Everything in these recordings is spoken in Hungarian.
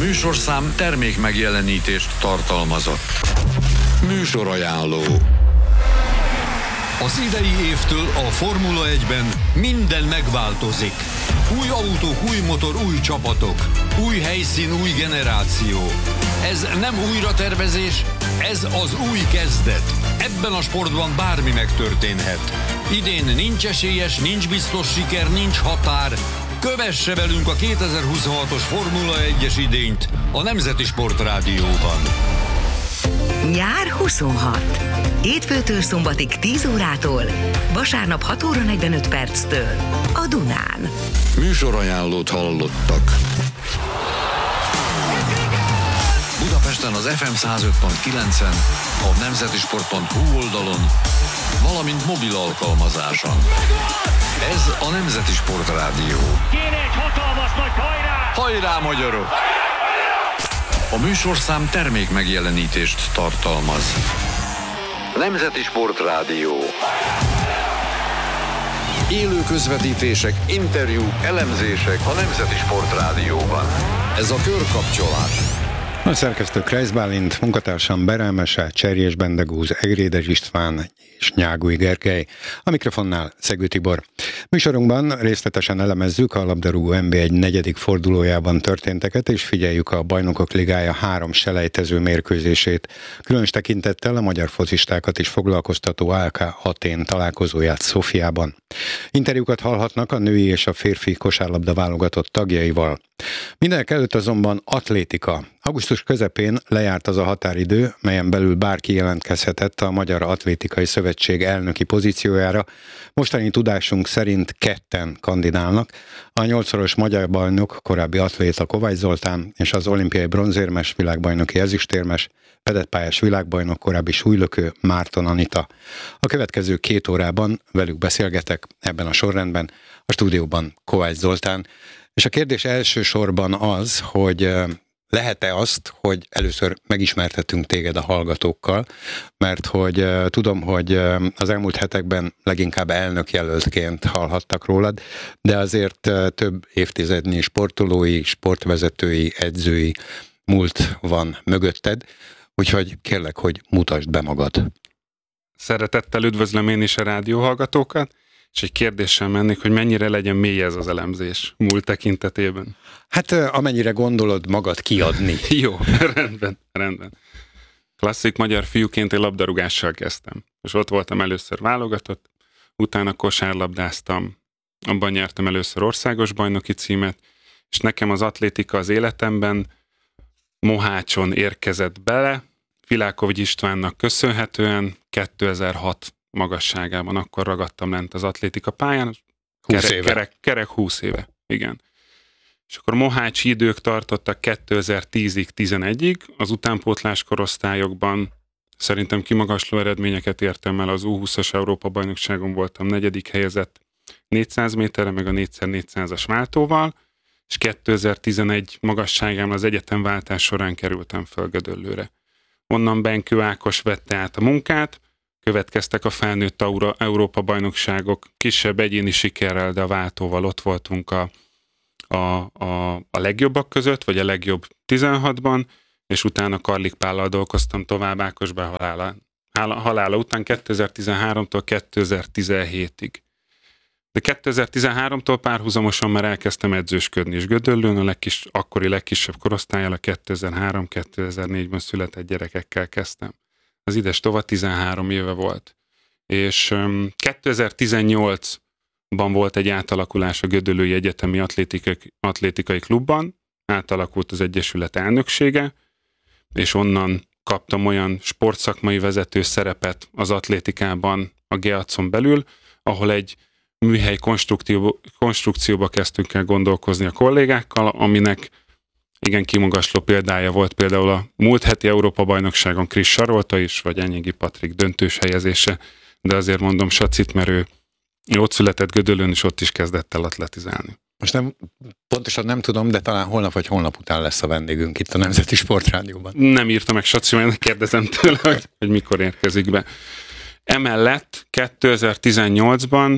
műsorszám termék megjelenítést tartalmazott. Műsorajánló. Az idei évtől a Formula 1-ben minden megváltozik. Új autók, új motor, új csapatok. Új helyszín, új generáció. Ez nem újratervezés, ez az új kezdet. Ebben a sportban bármi megtörténhet. Idén nincs esélyes, nincs biztos siker, nincs határ. Kövesse velünk a 2026-os Formula 1-es idényt a Nemzeti Sportrádióban. Nyár 26. Hétfőtől szombatig 10 órától, vasárnap 6 óra 45 perctől a Dunán. Műsorajánlót hallottak. Budapesten az FM 105.9-en, a nemzetisport.hu oldalon, valamint mobil alkalmazáson. Ez a Nemzeti Sportrádió. Kéne egy hatalmas nagy hajrá! Hajrá, magyarok! A műsorszám termék megjelenítést tartalmaz. Nemzeti Sportrádió. Élő közvetítések, interjúk, elemzések a Nemzeti Sportrádióban. Ez a körkapcsolás. A szerkesztő Kreisz Bálint, munkatársam Berelmese, Cserjés Bendegúz, Egrédes István és Nyágúj Gergely. A mikrofonnál Szegő Tibor. Műsorunkban részletesen elemezzük a labdarúgó NB1 negyedik fordulójában történteket, és figyeljük a Bajnokok Ligája 3 selejtező mérkőzését. Különös tekintettel a magyar focistákat is foglalkoztató AEK Athén találkozóját Szófiában. Interjúkat hallhatnak a női és a férfi kosárlabda válogatott tagjaival. Mindenek előtt azonban atlétika. Augusztus közepén lejárt az a határidő, melyen belül bárki jelentkezhetett a Magyar Atlétikai Szövetség elnöki pozíciójára. Mostani tudásunk szerint 2 kandidálnak. A 8-szoros magyar bajnok, korábbi atléta Kovács Zoltán és az olimpiai bronzérmes, világbajnoki ezüstérmes, fedettpályás világbajnok, korábbi súlylökő Márton Anita. A következő 2 órában velük beszélgetek ebben a sorrendben, a stúdióban Kovács Zoltán. És a kérdés elsősorban az, hogy lehet-e azt, hogy először megismertetünk téged a hallgatókkal, mert hogy tudom, hogy az elmúlt hetekben leginkább elnökjelöltként hallhattak rólad, de azért több évtizednyi sportolói, sportvezetői, edzői múlt van mögötted, úgyhogy kérlek, hogy mutasd be magad. Szeretettel üdvözlöm én is a rádióhallgatókat, és egy kérdéssel mennék, hogy mennyire legyen mély ez az elemzés múlt tekintetében. Hát amennyire gondolod magad kiadni. Jó, rendben. Klasszik magyar fiúként én labdarúgással kezdtem. És ott voltam először válogatott, utána kosárlabdáztam, abban nyertem először országos bajnoki címet, és nekem az atlétika az életemben Mohácson érkezett bele, Vilákovics Istvánnak köszönhetően 2006 magasságában, akkor ragadtam lent az atlétika pályán. 20 éve. Kerek 20 éve, igen. És akkor mohácsi idők tartottak 2010-ig, 11-ig, az utánpótlás korosztályokban szerintem kimagasló eredményeket értem el, az U20-as Európa-bajnokságon voltam 4. helyezett 400 méterre, meg a 4x400-as váltóval, és 2011 magasságán az egyetemváltás során kerültem föl Gödöllőre. Onnan Benkő Ákos vette át a munkát, következtek a felnőtt Európa-bajnokságok, kisebb egyéni sikerrel, de a váltóval ott voltunk a legjobbak között, vagy a legjobb 16-ban, és utána Karlik Pállal dolgoztam tovább Ákosba halála után 2013-tól 2017-ig. De 2013-tól párhuzamosan már elkezdtem edzősködni, és Gödöllőn akkori legkisebb korosztállyal a 2003-2004-ben született gyerekekkel kezdtem. Az ides tova 13 éve volt. És 2018-ban volt egy átalakulás a Gödöllői Egyetemi Atlétikai Klubban, átalakult az Egyesület elnöksége, és onnan kaptam olyan sportszakmai vezető szerepet az atlétikában a GEAC-on belül, ahol egy műhely konstrukcióba kezdtünk el gondolkozni a kollégákkal, aminek igen kimagasló példája volt például a múlt heti Európa-bajnokságon Krisz Sarolta is, vagy Enyégi Patrik döntős helyezése, de azért mondom Sacit, mert ő ott született Gödöllőn, és ott is kezdett el atletizálni. Most pontosan nem tudom, de talán holnap vagy holnap után lesz a vendégünk itt a Nemzeti Sportrádióban. Nem írta meg Saci, mert kérdezem tőle, hogy mikor érkezik be. Emellett 2018-ban,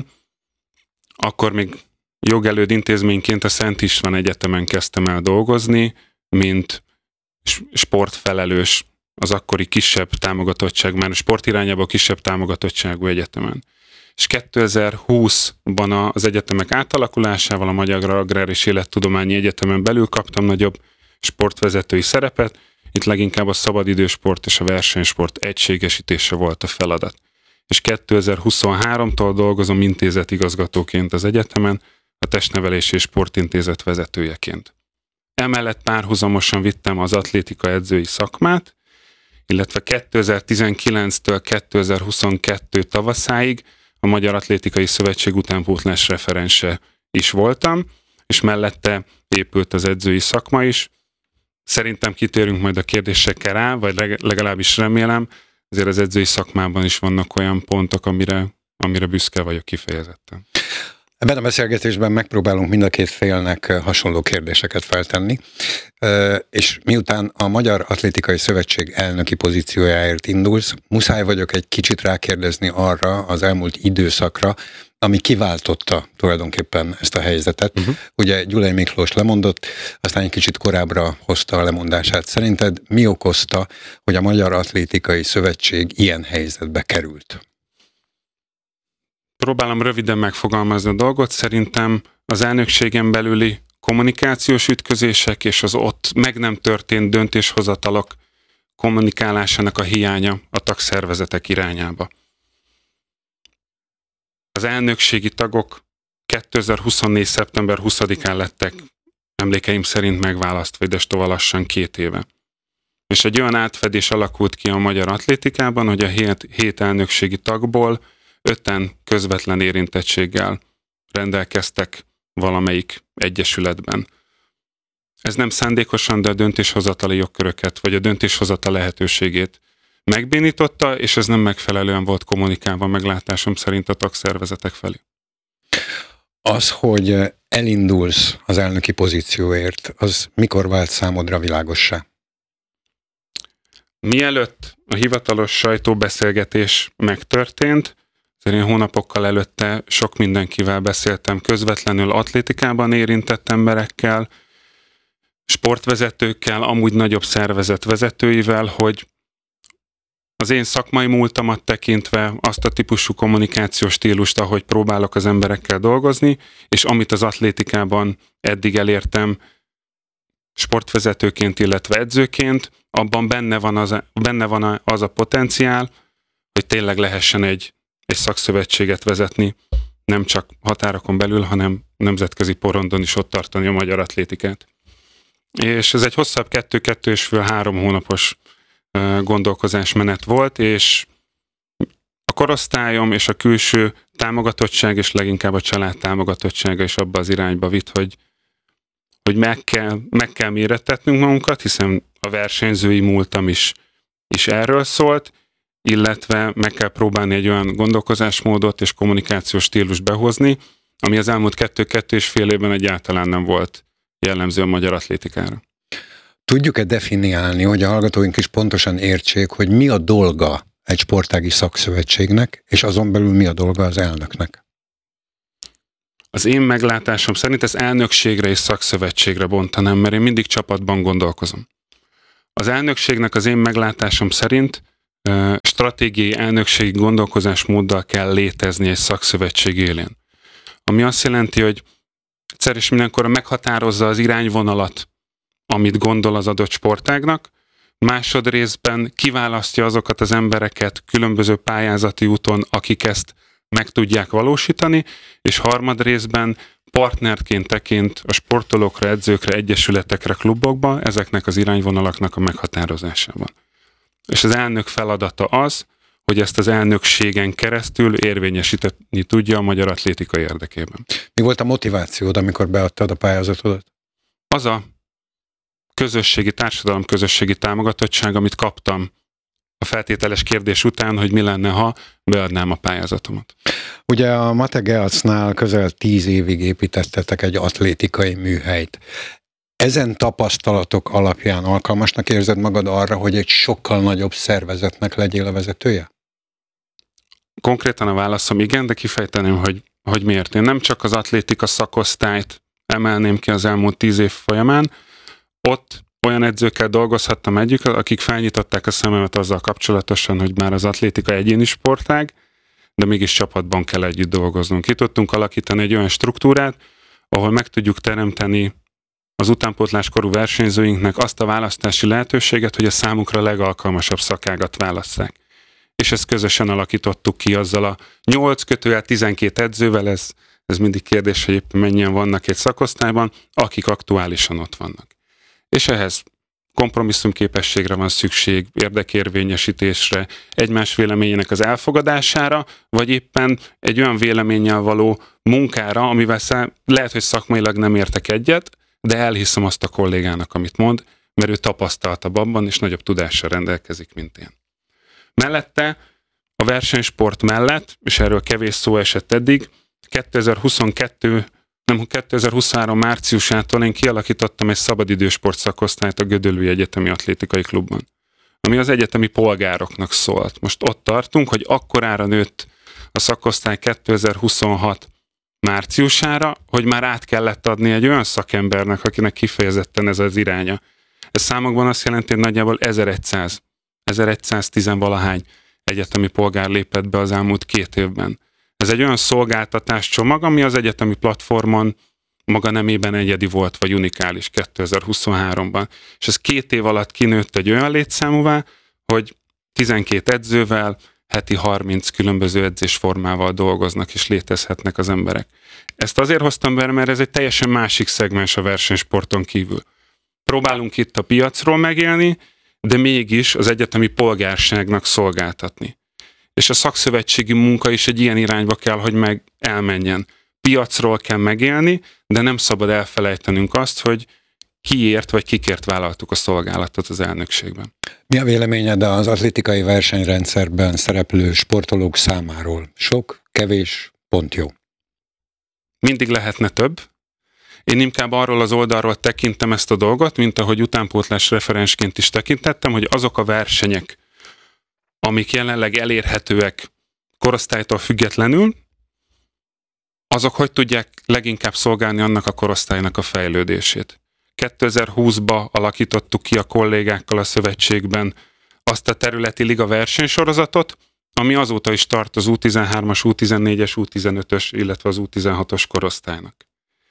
akkor még jogelőd intézményként a Szent István Egyetemen kezdtem el dolgozni, mint sportfelelős az akkori kisebb támogatottság, már a sport irányába kisebb támogatottságú egyetemen. És 2020-ban az egyetemek átalakulásával a Magyar Agrár és Élettudományi Egyetemen belül kaptam nagyobb sportvezetői szerepet, itt leginkább a szabadidősport és a versenysport egységesítése volt a feladat. És 2023-tól dolgozom intézetigazgatóként az egyetemen, a Testnevelési és Sportintézet vezetőjeként. Emellett párhuzamosan vittem az atlétika edzői szakmát, illetve 2019-től 2022 tavaszáig a Magyar Atlétikai Szövetség utánpótlás referense is voltam, és mellette épült az edzői szakma is. Szerintem kitérünk majd a kérdésekkel rá, vagy legalábbis remélem, azért az edzői szakmában is vannak olyan pontok, amire büszke vagyok kifejezetten. Ebben a beszélgetésben megpróbálunk mind a két félnek hasonló kérdéseket feltenni, és miután a Magyar Atlétikai Szövetség elnöki pozíciójáért indulsz, muszáj vagyok egy kicsit rákérdezni arra az elmúlt időszakra, ami kiváltotta tulajdonképpen ezt a helyzetet. Ugye Gyulai Miklós lemondott, aztán egy kicsit korábbra hozta a lemondását. Szerinted mi okozta, hogy a Magyar Atlétikai Szövetség ilyen helyzetbe került? Próbálom röviden megfogalmazni a dolgot. Szerintem az elnökségen belüli kommunikációs ütközések és az ott meg nem történt döntéshozatalok kommunikálásának a hiánya a tagszervezetek irányába. Az elnökségi tagok 2024. szeptember 20-án lettek emlékeim szerint megválasztva, idestova lassan 2 éve. És egy olyan átfedés alakult ki a magyar atlétikában, hogy a 7 elnökségi tagból 5-en közvetlen érintettséggel rendelkeztek valamelyik egyesületben. Ez nem szándékosan, de a döntéshozatali jogköröket, vagy a döntéshozatal lehetőségét megbénította, és ez nem megfelelően volt kommunikálva meglátásom szerint a tagszervezetek felé. Az, hogy elindulsz az elnöki pozícióért, az mikor vált számodra világossá? Mielőtt a hivatalos sajtóbeszélgetés megtörtént, szerint hónapokkal előtte sok mindenkivel beszéltem közvetlenül atlétikában érintett emberekkel, sportvezetőkkel, amúgy nagyobb szervezet vezetőivel, hogy az én szakmai múltamat tekintve azt a típusú kommunikációs stílust, ahogy próbálok az emberekkel dolgozni, és amit az atlétikában eddig elértem sportvezetőként, illetve edzőként, abban benne van az a potenciál, hogy tényleg lehessen egy szakszövetséget vezetni, nem csak határokon belül, hanem nemzetközi porondon is ott tartani a magyar atlétikát. És ez egy hosszabb 2-2,5-3 hónapos gondolkozásmenet volt, és a korosztályom és a külső támogatottság, és leginkább a család támogatottsága is abba az irányba vitt, hogy meg kell mérettetnünk magunkat, hiszen a versenyzői múltam is erről szólt, illetve meg kell próbálni egy olyan gondolkozásmódot és kommunikációs stílust behozni, ami az elmúlt 2-2,5 évben egyáltalán nem volt jellemző a magyar atlétikára. Tudjuk-e definiálni, hogy a hallgatóink is pontosan értsék, hogy mi a dolga egy sportági szakszövetségnek, és azon belül mi a dolga az elnöknek? Az én meglátásom szerint ez elnökségre és szakszövetségre bontanám, mert én mindig csapatban gondolkozom. Az elnökségnek az én meglátásom szerint stratégiai elnökségi gondolkozásmóddal kell létezni egy szakszövetség élén. Ami azt jelenti, hogy egyszer és mindenkorra meghatározza az irányvonalat, amit gondol az adott sportágnak, másodrészben kiválasztja azokat az embereket különböző pályázati úton, akik ezt meg tudják valósítani, és harmadrészben partnerként tekint a sportolókra, edzőkre, egyesületekre, klubokba ezeknek az irányvonalaknak a meghatározásában. És az elnök feladata az, hogy ezt az elnökségen keresztül érvényesíteni tudja a magyar atlétika érdekében. Mi volt a motivációd, amikor beadtad a pályázatodat? Az a társadalom közösségi támogatottság, amit kaptam a feltételes kérdés után, hogy mi lenne, ha beadnám a pályázatomat. Ugye a Mate Geacnál közel 10 évig építettetek egy atlétikai műhelyt. Ezen tapasztalatok alapján alkalmasnak érzed magad arra, hogy egy sokkal nagyobb szervezetnek legyél a vezetője? Konkrétan a válaszom igen, de kifejteném, hogy miért. Én nem csak az atlétika szakosztályt emelném ki az elmúlt 10 év folyamán, ott olyan edzőkkel dolgozhattam együtt, akik felnyitották a szememet azzal kapcsolatosan, hogy már az atlétika egyéni sportág, de mégis csapatban kell együtt dolgoznunk. Ki tudtunk alakítani egy olyan struktúrát, ahol meg tudjuk teremteni az utánpótláskorú versenyzőinknek azt a választási lehetőséget, hogy a számukra legalkalmasabb szakágat válasszák. És ezt közösen alakítottuk ki azzal a 8-12 edzővel, ez mindig kérdés, hogy éppen mennyien vannak egy szakosztályban, akik aktuálisan ott vannak. És ehhez kompromisszumképességre van szükség, érdekérvényesítésre, egymás véleményének az elfogadására, vagy éppen egy olyan véleménnyel való munkára, amivel lehet, hogy szakmailag nem értek egyet, de elhiszem azt a kollégának, amit mond, mert ő tapasztaltabb abban, és nagyobb tudással rendelkezik, mint én. Mellette, a versenysport mellett, és erről kevés szó esett eddig, 2023 márciusától én kialakítottam egy szabadidősport szakosztályt a Gödöllői Egyetemi Atlétikai Klubban, ami az egyetemi polgároknak szólt. Most ott tartunk, hogy akkorára nőtt a szakosztály 2026 márciusára, hogy már át kellett adni egy olyan szakembernek, akinek kifejezetten ez az iránya. Ez számokban azt jelenti, hogy nagyjából 1110-valahány egyetemi polgár lépett be az elmúlt 2 évben. Ez egy olyan szolgáltatáscsomag, ami az egyetemi platformon maga nemében egyedi volt, vagy unikális 2023-ban. És ez 2 év alatt kinőtt egy olyan létszámúvá, hogy 12 edzővel, heti 30 különböző edzésformával dolgoznak és létezhetnek az emberek. Ezt azért hoztam be, mert ez egy teljesen másik szegmens a versenysporton kívül. Próbálunk itt a piacról megélni, de mégis az egyetemi polgárságnak szolgáltatni. És a szakszövetségi munka is egy ilyen irányba kell, hogy elmenjen. Piacról kell megélni, de nem szabad elfelejtenünk azt, hogy kiért vagy kikért vállaltuk a szolgálatot az elnökségben. Mi a véleményed az atlétikai versenyrendszerben szereplő sportolók számáról? Sok, kevés, pont jó? Mindig lehetne több. Én inkább arról az oldalról tekintem ezt a dolgot, mint ahogy utánpótlás referensként is tekintettem, hogy azok a versenyek, amik jelenleg elérhetőek korosztálytól függetlenül, azok hogy tudják leginkább szolgálni annak a korosztálynak a fejlődését. 2020-ba alakítottuk ki a kollégákkal a szövetségben azt a területi liga versenysorozatot, ami azóta is tart az U13-as, U14-es, U15-ös, illetve az U16-os korosztálynak.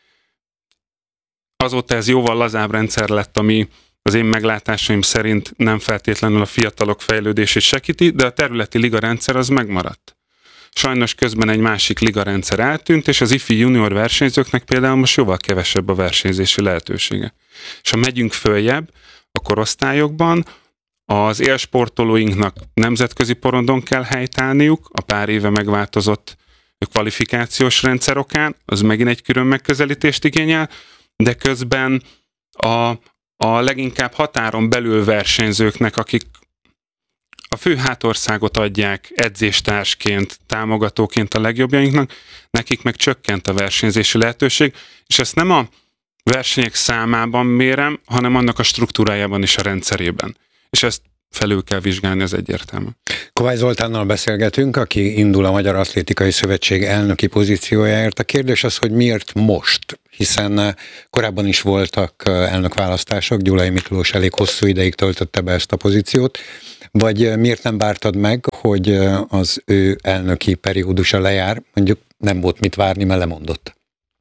Azóta ez jóval lazább rendszer lett, ami az én meglátásaim szerint nem feltétlenül a fiatalok fejlődését segíti, de a területi ligarendszer az megmaradt. Sajnos közben egy másik ligarendszer eltűnt, és az ifi junior versenyzőknek például most jóval kevesebb a versenyzési lehetősége. És ha megyünk följebb a korosztályokban, az élsportolóinknak nemzetközi porondon kell helytállniuk, a pár éve megváltozott kvalifikációs rendszer okán, az megint egy külön megközelítést igényel, de közben a leginkább határon belül versenyzőknek, akik a fő hátországot adják edzéstársként, támogatóként a legjobbjainknak, nekik meg csökkent a versenyzési lehetőség, és ezt nem a versenyek számában mérem, hanem annak a struktúrájában és a rendszerében. És ezt felül kell vizsgálni, az egyértelmű. Kovács Zoltánnal beszélgetünk, aki indul a Magyar Atlétikai Szövetség elnöki pozíciójáért. A kérdés az, hogy miért most? Hiszen korábban is voltak elnökválasztások, Gyulai Miklós elég hosszú ideig töltötte be ezt a pozíciót, vagy miért nem vártad meg, hogy az ő elnöki periódusa lejár, mondjuk nem volt mit várni, mert lemondott?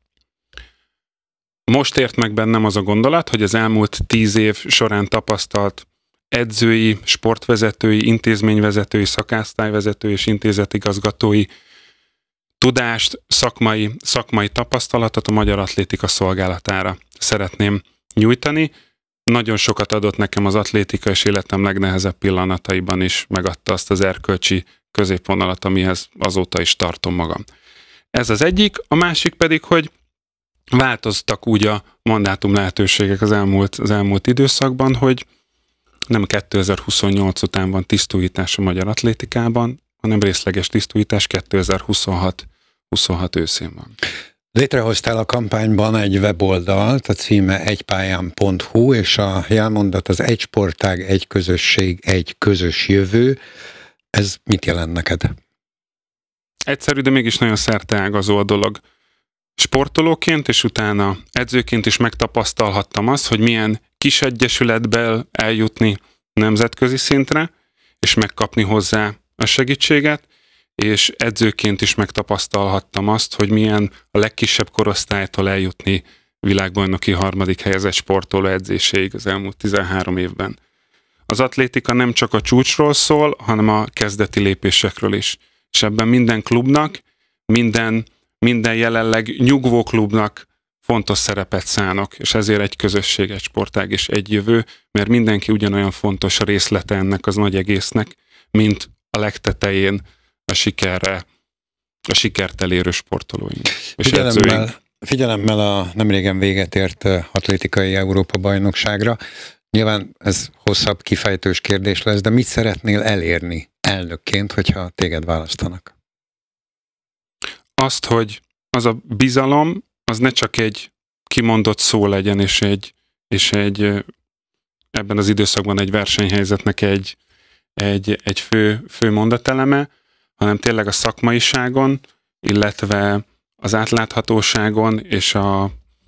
Most ért meg bennem az a gondolat, hogy az elmúlt 10 év során tapasztalt edzői, sportvezetői, intézményvezetői, szakásztályvezetői és intézetigazgatói tudást, szakmai tapasztalatot a magyar atlétika szolgálatára szeretném nyújtani. Nagyon sokat adott nekem az atlétika, és életem legnehezebb pillanataiban is megadta azt az erkölcsi középvonalat, amihez azóta is tartom magam. Ez az egyik, a másik pedig, hogy változtak úgy a mandátum lehetőségek az elmúlt időszakban, hogy nem 2028 után van tisztújítás a magyar atlétikában, hanem részleges tisztújítás 2026 őszén van. Létrehoztál a kampányban egy weboldalt, a címe egypályán.hu, és a jelmondat az egy sportág, egy közösség, egy közös jövő. Ez mit jelent neked? Egyszerű, de mégis nagyon szerteágazó a dolog. Sportolóként és utána edzőként is megtapasztalhattam azt, hogy milyen kis egyesületből eljutni nemzetközi szintre, és megkapni hozzá a segítséget, és edzőként is megtapasztalhattam azt, hogy milyen a legkisebb korosztálytól eljutni világbajnoki 3. helyezett sportoló edzéséig az elmúlt 13 évben. Az atlétika nem csak a csúcsról szól, hanem a kezdeti lépésekről is. És ebben minden klubnak, minden jelenleg nyugvó klubnak fontos szerepet szánok, és ezért egy közösség, egy sportág és egy jövő, mert mindenki ugyanolyan fontos részlete ennek az nagy egésznek, mint a legtetején a sikert elérő sportolóink és edzőink. Figyelemmel a nemrégen véget ért atlétikai Európa-bajnokságra. Nyilván ez hosszabb, kifejtős kérdés lesz, de mit szeretnél elérni elnökként, hogyha téged választanak? Azt, hogy az a bizalom, az ne csak egy kimondott szó legyen, és egy ebben az időszakban egy versenyhelyzetnek egy fő mondateleme, hanem tényleg a szakmaiságon, illetve az átláthatóságon és a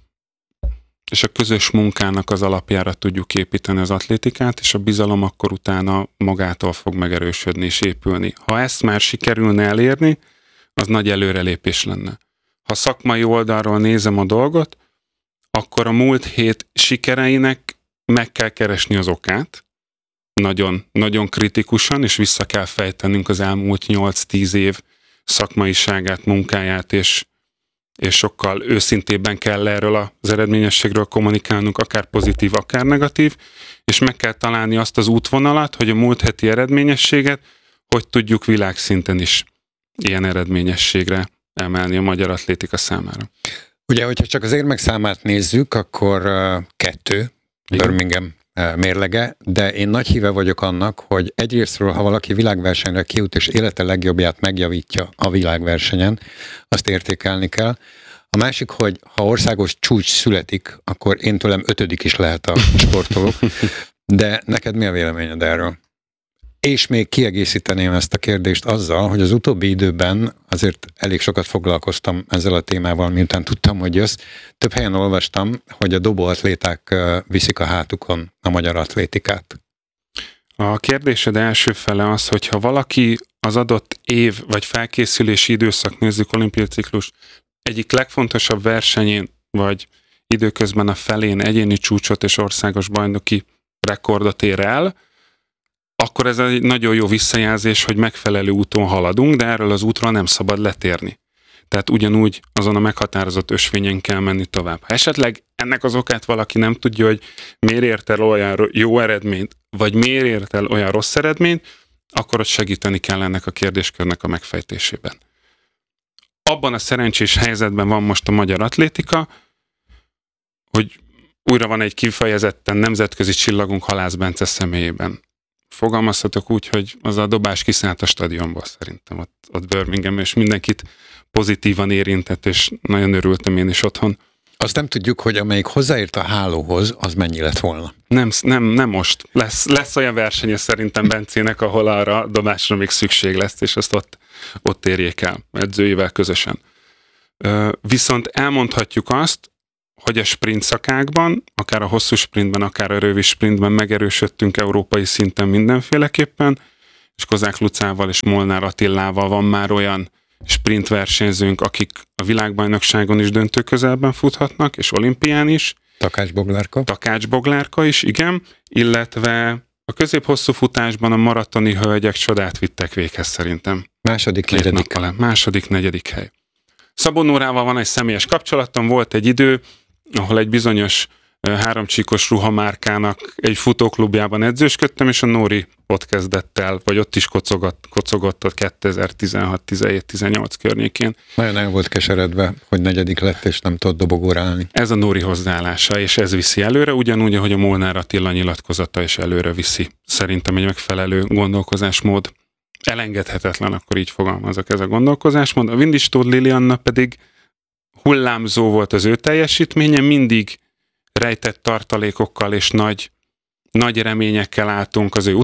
közös munkának az alapjára tudjuk építeni az atlétikát, és a bizalom akkor utána magától fog megerősödni és épülni. Ha ezt már sikerülne elérni, az nagy előrelépés lenne. Ha szakmai oldalról nézem a dolgot, akkor a múlt hét sikereinek meg kell keresni az okát, nagyon, nagyon kritikusan, és vissza kell fejtenünk az elmúlt 8-10 év szakmaiságát, munkáját, és sokkal őszintébben kell erről az eredményességről kommunikálnunk, akár pozitív, akár negatív, és meg kell találni azt az útvonalat, hogy a múlt heti eredményességet hogy tudjuk világszinten is ilyen eredményességre emelni a magyar atlétika számára. Ugye, hogyha csak az érmek számát nézzük, akkor 2 Birmingham mérlege, de én nagy híve vagyok annak, hogy egyrésztről, ha valaki világversenyre kijut és élete legjobbját megjavítja a világversenyen, azt értékelni kell. A másik, hogy ha országos csúcs születik, akkor én tőlem 5. is lehet a sportoló. De neked mi a véleményed erről? És még kiegészíteném ezt a kérdést azzal, hogy az utóbbi időben azért elég sokat foglalkoztam ezzel a témával, miután tudtam, hogy jössz. Több helyen olvastam, hogy a dobóatléták viszik a hátukon a magyar atlétikát. A kérdésed első fele az, hogyha valaki az adott év vagy felkészülési időszak, nézzük olimpiai ciklus, egyik legfontosabb versenyén, vagy időközben a felén egyéni csúcsot és országos bajnoki rekordot ér el, akkor ez egy nagyon jó visszajelzés, hogy megfelelő úton haladunk, de erről az útról nem szabad letérni. Tehát ugyanúgy azon a meghatározott ösvényen kell menni tovább. Ha esetleg ennek az okát valaki nem tudja, hogy miért ért el olyan jó eredményt, vagy miért ért el olyan rossz eredményt, akkor ott segíteni kell ennek a kérdéskörnek a megfejtésében. Abban a szerencsés helyzetben van most a magyar atlétika, hogy újra van egy kifejezetten nemzetközi csillagunk Halász Bence személyében. Fogalmazhatok úgy, hogy az a dobás kiszállt a stadionból szerintem ott Birmingham, és mindenkit pozitívan érintett, és nagyon örültem én is otthon. Azt nem tudjuk, hogy amelyik hozzáért a hálóhoz, az mennyi lett volna. Nem most. Lesz olyan versenye szerintem Bencének, ahol arra a dobásra még szükség lesz, és ezt ott érjék el edzőivel közösen. Viszont elmondhatjuk azt, hogy a sprint szakákban, akár a hosszú sprintben, akár a rövid sprintben megerősödtünk európai szinten mindenféleképpen, és Kozák Lucával és Molnár Attilával van már olyan sprint versenyzőnk, akik a világbajnokságon is döntő közelben futhatnak, és olimpián is. Takács Boglárka is, igen, illetve a közép-hosszú futásban a maratoni hölgyek csodát vittek véghez szerintem. Második, negyedik hely. Szabó Nórával van egy személyes kapcsolatom, volt egy idő, ahol egy bizonyos háromcsíkos ruhamárkának egy futóklubjában edzősködtem, és a Nóri ott kezdett el, vagy ott is kocogott a 2016-17-18 környékén. Nagyon el volt keseredve, hogy 4. lett, és nem tudott dobogóra állni. Ez a Nóri hozzáállása, és ez viszi előre, ugyanúgy, ahogy a Molnár Attila nyilatkozata is előre viszi. Szerintem egy megfelelő gondolkozásmód. Elengedhetetlen, akkor így fogalmazok, ez a gondolkozásmód. A Windistól Lilianna pedig hullámzó volt az ő teljesítménye, mindig rejtett tartalékokkal és nagy reményekkel álltunk az ő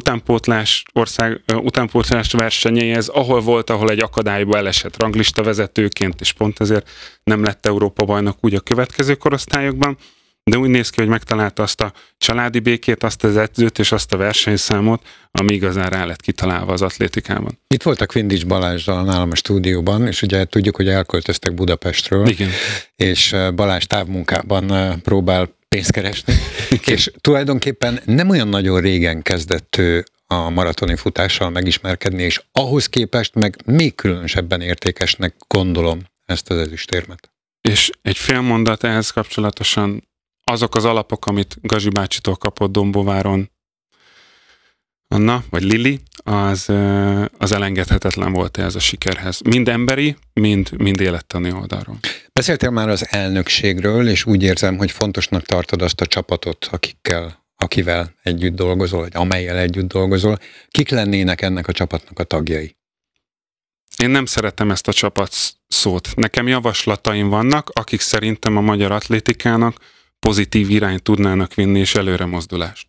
utánpótlás versenyeihez, ahol egy akadályba elesett ranglista vezetőként, és pont ezért nem lett Európa bajnok úgy a következő korosztályokban, de úgy néz ki, hogy megtalálta azt a családi békét, azt az edzőt és azt a versenyszámot, ami igazán rá lett kitalálva az atlétikában. Itt voltak Vindics Balázsral nálam a stúdióban, és ugye tudjuk, hogy elköltöztek Budapestről, Igen. és Balázs távmunkában próbál pénzt keresni, és tulajdonképpen nem olyan nagyon régen kezdett ő a maratoni futással megismerkedni, és ahhoz képest meg még különösebben értékesnek gondolom ezt az ezüstérmet. És egy fél mondat ehhez kapcsolatosan, azok az alapok, amit Gazsi bácsitól kapott Dombováron, Anna, vagy Lili, az elengedhetetlen volt ez a sikerhez. Mind emberi, mind élettani oldalról. Beszéltél már az elnökségről, és úgy érzem, hogy fontosnak tartod azt a csapatot, akivel együtt dolgozol, vagy amellyel együtt dolgozol. Kik lennének ennek a csapatnak a tagjai? Én nem szeretem ezt a csapat szót. Nekem javaslataim vannak, akik szerintem a magyar atlétikának pozitív irányt tudnának vinni, és előre mozdulást.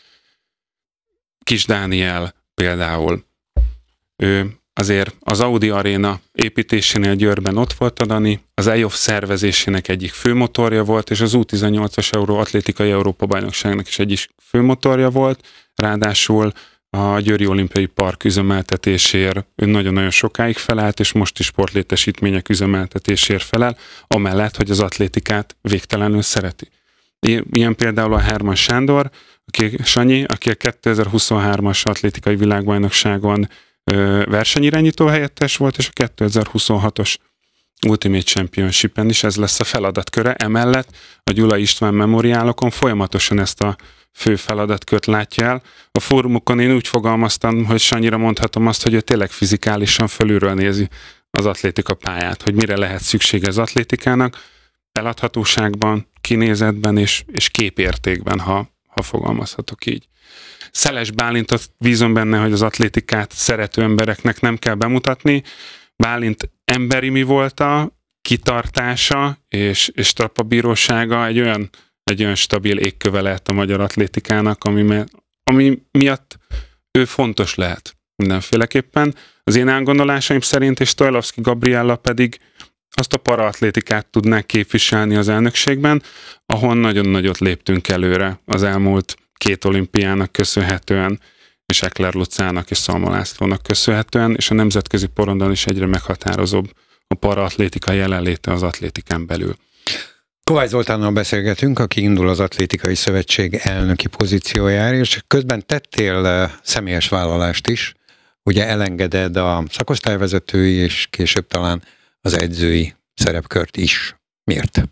Kis Dániel például. Ő azért az Audi Arena építésénél Győrben ott volt a Dani, az EOF szervezésének egyik főmotorja volt, és az U18-as atlétikai Európa-bajnokságnak is egyik főmotorja volt, ráadásul a Győri Olimpiai Park üzemeltetésért ő nagyon-nagyon sokáig felállt, és most is sportlétesítmények üzemeltetésért felel, amellett, hogy az atlétikát végtelenül szereti. Ilyen például a Herman Sándor, Sanyi, aki a 2023-as atlétikai világbajnokságon versenyirányító helyettes volt, és a 2026-os Ultimate Championship-en is ez lesz a feladatköre. Emellett a Gyula István memoriálokon folyamatosan ezt a fő feladatkört látja el. A fórumokon én úgy fogalmaztam, hogy Sanyira mondhatom azt, hogy ő tényleg fizikálisan fölülről nézi az atlétika pályát, hogy mire lehet szüksége az atlétikának, eladhatóságban, kinézetben és képértékben, ha fogalmazhatok így. Szeles Bálintot bízom benne, hogy az atlétikát szerető embereknek nem kell bemutatni. Bálint emberi mi volta, kitartása és strapabírósága egy olyan stabil égköve lehet a magyar atlétikának, ami miatt ő fontos lehet mindenféleképpen. Az én elgondolásaim szerint, és Stojlovszky Gabriella pedig azt a paraatlétikát tudnák képviselni az elnökségben, ahol nagyon nagyot léptünk előre az elmúlt 2 olimpiának köszönhetően, és Ekler Lucának és Szalma Lászlónak köszönhetően, és a nemzetközi porondon is egyre meghatározóbb a paraatlétika jelenléte az atlétikán belül. Kovács Zoltánnal beszélgetünk, aki indul az Atlétikai Szövetség elnöki pozíciójára, és közben tettél személyes vállalást is, ugye elengeded a szakosztályvezetői és később talán az edzői szerepkört is. Miért?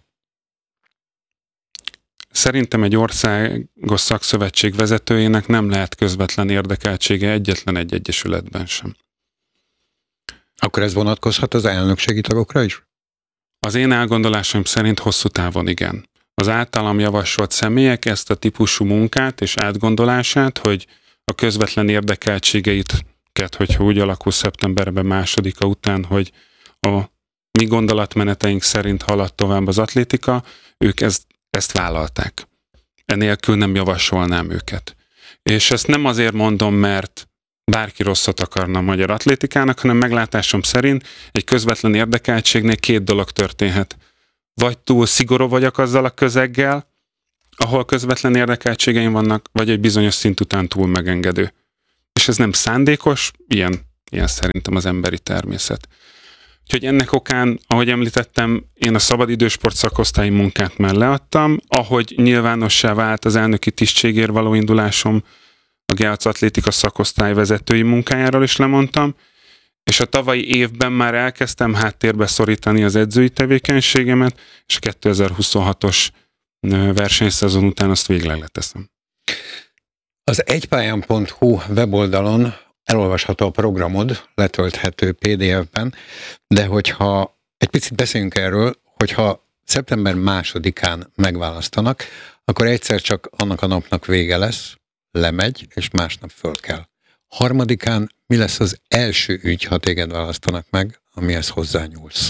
Szerintem egy országos szakszövetség vezetőjének nem lehet közvetlen érdekeltsége egyetlen egy egyesületben sem. Akkor ez vonatkozhat az elnökségi tagokra is? Az én elgondolásom szerint hosszú távon igen. Az általam javasolt személyek ezt a típusú munkát és átgondolását, hogy a közvetlen érdekeltségeiket, hogyha úgy alakul szeptemberben 2-a után, hogy a mi gondolatmeneteink szerint halad tovább az atlétika, ők ezt vállalták. Enélkül nem javasolnám őket. És ezt nem azért mondom, mert bárki rosszat akarna a magyar atlétikának, hanem meglátásom szerint egy közvetlen érdekeltségnél 2 dolog történhet. Vagy túl szigorú vagyok azzal a közeggel, ahol közvetlen érdekeltségeim vannak, vagy egy bizonyos szint után túl megengedő. És ez nem szándékos, ilyen szerintem az emberi természet. Úgyhogy ennek okán, ahogy említettem, én a szabadidősport szakosztályi munkát már leadtam, ahogy nyilvánossá vált az elnöki tisztségért való indulásom, a Geac Atlétika szakosztály vezetői munkájáról is lemondtam, és a tavalyi évben már elkezdtem háttérbe szorítani az edzői tevékenységemet, és a 2026-os versenyszezon után azt végleg leteszem. Az egypályán.hu weboldalon elolvasható a programod, letölthető PDF-ben, de hogyha egy picit beszéljünk erről, hogyha szeptember 2-án megválasztanak, akkor egyszer csak annak a napnak vége lesz, lemegy, és másnap föl kell. 3-án mi lesz az első ügy, ha téged választanak meg, amihez hozzányúlsz?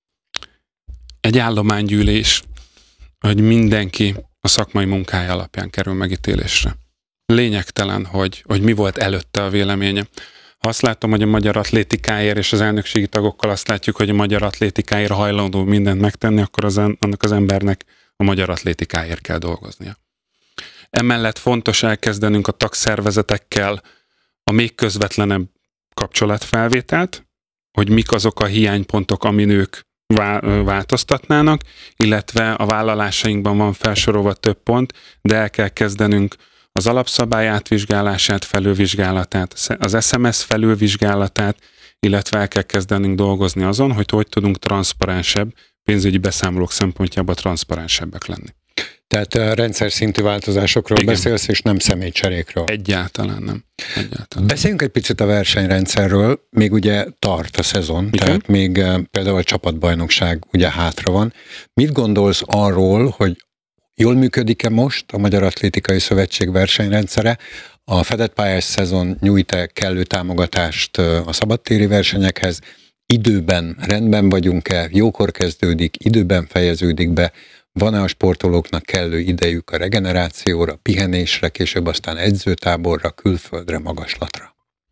Egy állománygyűlés, hogy mindenki a szakmai munkája alapján kerül megítélésre. Lényegtelen, hogy mi volt előtte a véleménye. Ha azt látom, hogy a magyar atlétikáért és az elnökségi tagokkal azt látjuk, hogy a magyar atlétikáért hajlandó mindent megtenni, akkor annak az embernek a magyar atlétikáért kell dolgoznia. Emellett fontos elkezdenünk a tagszervezetekkel a még közvetlenebb kapcsolatfelvételt, hogy mik azok a hiánypontok, amin ők változtatnának, illetve a vállalásainkban van felsorolva több pont, de el kell kezdenünk az alapszabály átvizsgálását, felülvizsgálatát, az SMS felülvizsgálatát, illetve el kell kezdenünk dolgozni azon, hogy tudunk transzparensebb, pénzügyi beszámolók szempontjából transzparensebbek lenni. Tehát rendszer szintű változásokról Igen. beszélsz, és nem személycserékről. Egyáltalán nem. Egyáltalán. Beszéljünk egy picit a versenyrendszerről, még ugye tart a szezon, Igen. tehát még például a csapatbajnokság ugye hátra van. Mit gondolsz arról, hogy jól működik-e most a Magyar Atlétikai Szövetség versenyrendszere? A fedett pályás szezon nyújt-e kellő támogatást a szabadtéri versenyekhez? Időben rendben vagyunk-e? Jókor kezdődik, időben fejeződik be? Van-e a sportolóknak kellő idejük a regenerációra, pihenésre, később aztán edzőtáborra, külföldre, magaslatra?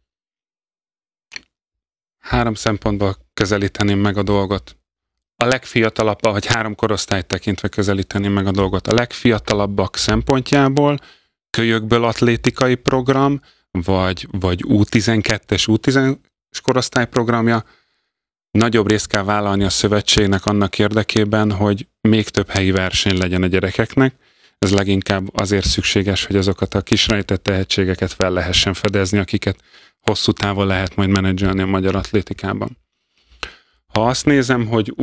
3 szempontból közelíteném meg a dolgot. A legfiatalabb, vagy 3 korosztályt tekintve közelíteném meg a dolgot. A legfiatalabbak szempontjából kölyökből atlétikai program, vagy U12-es, U10-es korosztály programja, nagyobb részt kell vállalni a szövetségnek annak érdekében, hogy még több helyi verseny legyen a gyerekeknek. Ez leginkább azért szükséges, hogy azokat a kisrejtett tehetségeket fel lehessen fedezni, akiket hosszú távon lehet majd menedzselni a magyar atlétikában. Ha azt nézem, hogy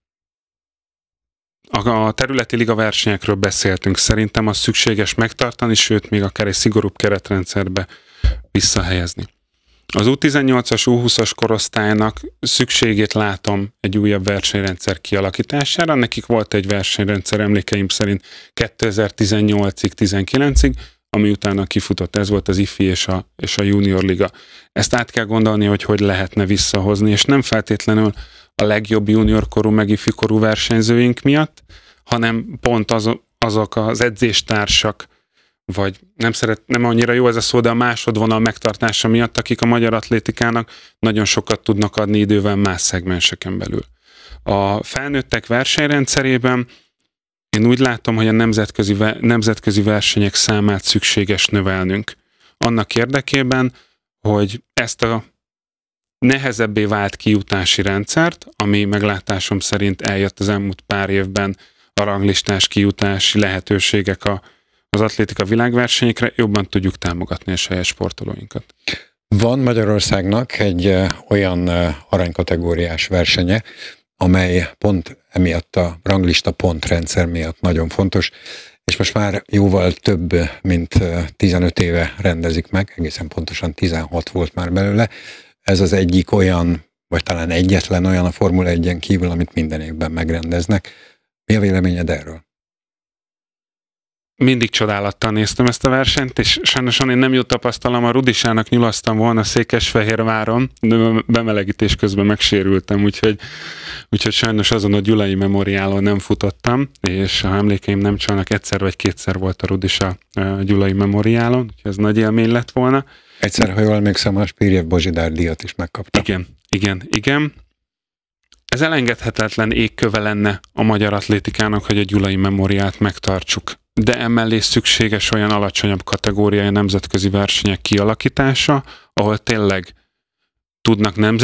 a területi liga versenyekről beszéltünk, szerintem az szükséges megtartani, sőt, még akár egy szigorúbb keretrendszerbe visszahelyezni. Az U18-as, U20-as korosztálynak szükségét látom egy újabb versenyrendszer kialakítására. Nekik volt egy versenyrendszer emlékeim szerint 2018-ig, 19-ig, ami utána kifutott. Ez volt az IFI és a Junior Liga. Ezt át kell gondolni, hogy lehetne visszahozni, és nem feltétlenül a legjobb juniorkorú, meg ifikorú versenyzőink miatt, hanem pont azok az edzéstársak, vagy nem annyira jó ez a szó, de a másodvonal megtartása miatt, akik a magyar atlétikának nagyon sokat tudnak adni idővel más szegmenseken belül. A felnőttek versenyrendszerében én úgy látom, hogy a nemzetközi versenyek számát szükséges növelnünk. Annak érdekében, hogy ezt a nehezebbé vált kijutási rendszert, ami meglátásom szerint eljött az elmúlt pár évben a ranglistás kijutási lehetőségek az atlétika világversenyekre, jobban tudjuk támogatni a saját sportolóinkat. Van Magyarországnak egy olyan aranykategóriás versenye, amely pont emiatt a ranglista pontrendszer miatt nagyon fontos, és most már jóval több, mint 15 éve rendezik meg, egészen pontosan 16 volt már belőle. Ez az egyik olyan, vagy talán egyetlen olyan a Formula 1-en kívül, amit minden évben megrendeznek. Mi a véleményed erről? Mindig csodálattal néztem ezt a versenyt, és sajnosan én nem jó tapasztalom, a Rudisának nyulasztam volna Székesfehérváron, de bemelegítés közben megsérültem, úgyhogy sajnos azon a Gyulai Memoriálon nem futottam, és ha emlékeim nem csalnak, egyszer vagy kétszer volt a Rudisa Gyulai Memoriálon, úgyhogy ez nagy élmény lett volna. Egyszer, ha jól emlékszem, a Spirjev Bozsidár díjat is megkapta. Igen. Ez elengedhetetlen égköve lenne a magyar atlétikának, hogy a Gyulai Memoriát megtartsuk. De emellé szükséges olyan alacsonyabb kategóriai nemzetközi versenyek kialakítása, ahol tényleg tudnak